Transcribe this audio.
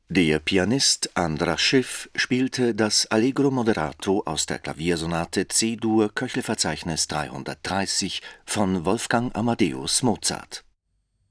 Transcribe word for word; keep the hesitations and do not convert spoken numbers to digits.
Der Pianist Andras Schiff spielte das Allegro moderato aus der Klaviersonate C-Dur Köchelverzeichnis dreihundertdreißig von Wolfgang Amadeus Mozart